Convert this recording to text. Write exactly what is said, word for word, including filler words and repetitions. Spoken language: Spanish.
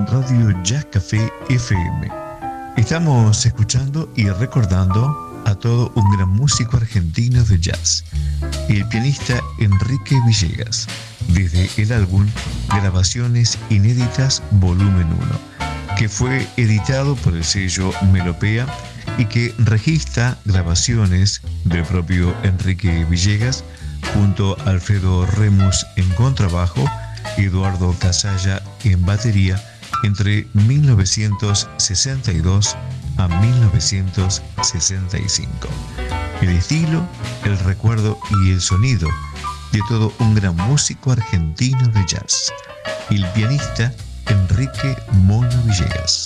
en Radio Jazz Café F M. Estamos escuchando y recordando a todo un gran músico argentino de jazz, el pianista Enrique Villegas, desde el álbum Grabaciones Inéditas Volumen uno, que fue editado por el sello Melopea y que registra grabaciones del propio Enrique Villegas junto a Alfredo Remus en contrabajo, Eduardo Casalla en batería entre mil novecientos sesenta y dos a mil novecientos sesenta y cinco. El estilo, el recuerdo y el sonido de todo un gran músico argentino de jazz, el pianista Enrique Mono Villegas.